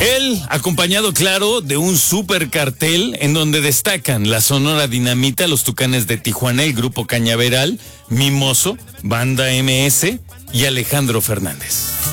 Él, acompañado, claro, de un super cartel en donde destacan la Sonora Dinamita, los Tucanes de Tijuana, el Grupo Cañaveral, Mimoso, Banda MS y Alejandro Fernández.